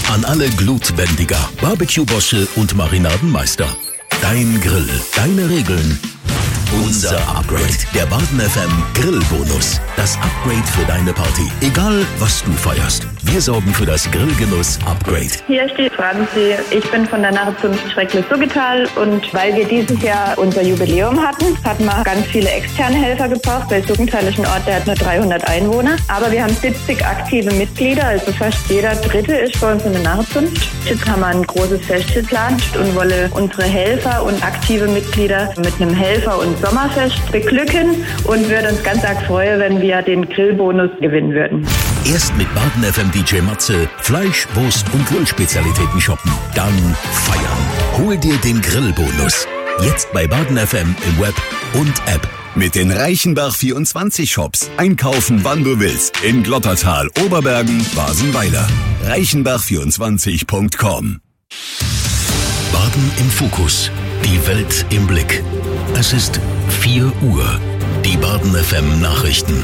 An alle Glutbändiger, Barbecue-Bosche und Marinadenmeister. Dein Grill, deine Regeln. Unser Upgrade. Der Baden FM Grillbonus. Das Upgrade für deine Party. Egal, was du feierst. Wir sorgen für das Grillgenuss-Upgrade. Hier steht Franzi. Ich bin von der Narrenzunft Schrecklich-Suggetal und weil wir dieses Jahr unser Jubiläum hatten wir ganz viele externe Helfer gebraucht, weil Suggental ist ein Ort, der hat nur 300 Einwohner. Aber wir haben 70 aktive Mitglieder, also fast jeder Dritte ist bei uns in der Narrenzunft. Jetzt haben wir ein großes Fest geplant und wollen unsere Helfer und aktive Mitglieder mit einem Helfer- und Sommerfest beglücken und würde uns ganz arg freuen, wenn wir den Grillbonus gewinnen würden. Erst mit Baden FM DJ Matze Fleisch, Wurst und Grillspezialitäten shoppen. Dann feiern. Hol dir den Grillbonus. Jetzt bei Baden FM im Web und App. Mit den Reichenbach 24 Shops. Einkaufen, wann du willst. In Glottertal, Oberbergen, Basenweiler. Reichenbach24.com. Baden im Fokus. Die Welt im Blick. Es ist 4 Uhr. Die Baden FM Nachrichten.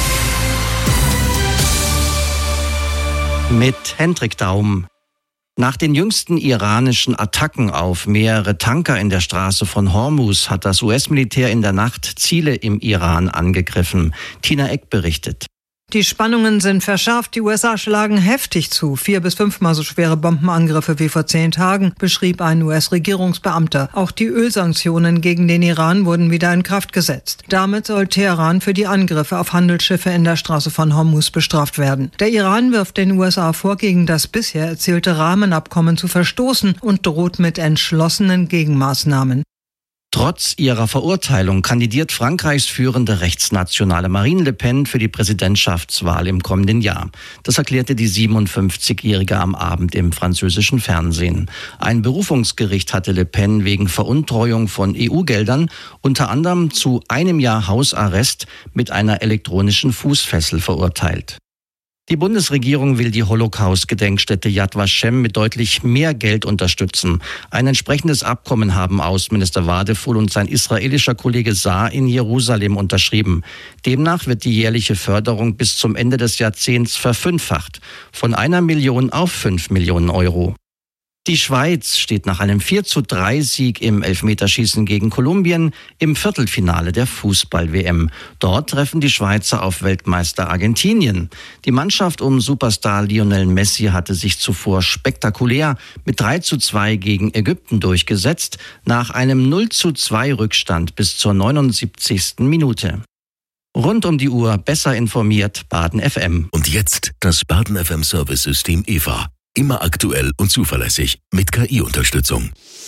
Mit Hendrik Daum. Nach den jüngsten iranischen Attacken auf mehrere Tanker in der Straße von Hormuz hat das US-Militär in der Nacht Ziele im Iran angegriffen. Tina Eck berichtet. Die Spannungen sind verschärft. Die USA schlagen heftig zu. 4- bis 5-mal so schwere Bombenangriffe wie vor 10 Tagen, beschrieb ein US-Regierungsbeamter. Auch die Ölsanktionen gegen den Iran wurden wieder in Kraft gesetzt. Damit soll Teheran für die Angriffe auf Handelsschiffe in der Straße von Hormuz bestraft werden. Der Iran wirft den USA vor, gegen das bisher erzielte Rahmenabkommen zu verstoßen und droht mit entschlossenen Gegenmaßnahmen. Trotz ihrer Verurteilung kandidiert Frankreichs führende rechtsnationale Marine Le Pen für die Präsidentschaftswahl im kommenden Jahr. Das erklärte die 57-Jährige am Abend im französischen Fernsehen. Ein Berufungsgericht hatte Le Pen wegen Veruntreuung von EU-Geldern unter anderem zu 1 Jahr Hausarrest mit einer elektronischen Fußfessel verurteilt. Die Bundesregierung will die Holocaust-Gedenkstätte Yad Vashem mit deutlich mehr Geld unterstützen. Ein entsprechendes Abkommen haben Außenminister Wadefull und sein israelischer Kollege Saar in Jerusalem unterschrieben. Demnach wird die jährliche Förderung bis zum Ende des Jahrzehnts verfünffacht, von 1 Million auf 5 Millionen Euro. Die Schweiz steht nach einem 4:3-Sieg im Elfmeterschießen gegen Kolumbien im Viertelfinale der Fußball-WM. Dort treffen die Schweizer auf Weltmeister Argentinien. Die Mannschaft um Superstar Lionel Messi hatte sich zuvor spektakulär mit 3:2 gegen Ägypten durchgesetzt, nach einem 0:2 Rückstand bis zur 79. Minute. Rund um die Uhr besser informiert Baden FM. Und jetzt das Baden FM Service-System EVA. Immer aktuell und zuverlässig mit KI-Unterstützung.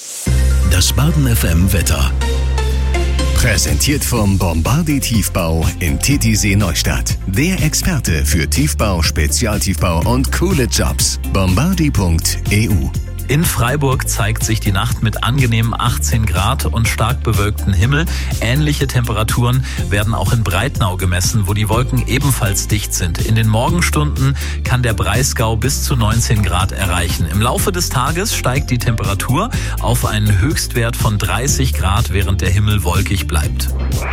Das Baden FM Wetter. Präsentiert vom Bombardier Tiefbau in Titisee Neustadt. Der Experte für Tiefbau, Spezialtiefbau und coole Jobs. Bombardier.eu. In Freiburg zeigt sich die Nacht mit angenehmen 18 Grad und stark bewölktem Himmel. Ähnliche Temperaturen werden auch in Breitnau gemessen, wo die Wolken ebenfalls dicht sind. In den Morgenstunden kann der Breisgau bis zu 19 Grad erreichen. Im Laufe des Tages steigt die Temperatur auf einen Höchstwert von 30 Grad, während der Himmel wolkig bleibt.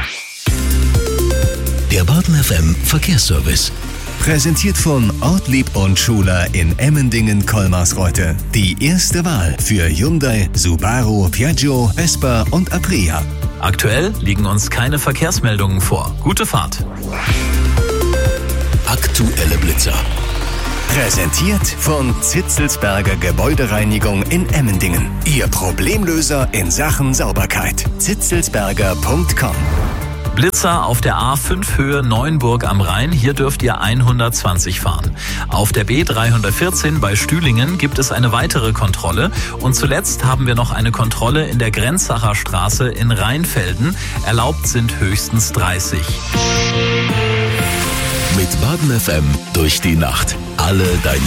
Der Baden FM Verkehrsservice. Präsentiert von Ortlieb und Schuler in Emmendingen-Kolmarsreuth. Die erste Wahl für Hyundai, Subaru, Piaggio, Vespa und Aprilia. Aktuell liegen uns keine Verkehrsmeldungen vor. Gute Fahrt. Aktuelle Blitzer. Präsentiert von Zitzelsberger Gebäudereinigung in Emmendingen. Ihr Problemlöser in Sachen Sauberkeit. zitzelsberger.com. Blitzer auf der A5 Höhe Neuenburg am Rhein. Hier dürft ihr 120 fahren. Auf der B314 bei Stühlingen gibt es eine weitere Kontrolle. Und zuletzt haben wir noch eine Kontrolle in der Grenzacher Straße in Rheinfelden. Erlaubt sind höchstens 30. Mit Baden FM durch die Nacht. Alle deine